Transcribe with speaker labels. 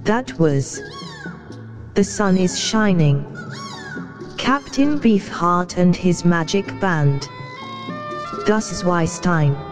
Speaker 1: That was The Sun is Shining. Captain Beefheart and his magic band. Das Zweistein.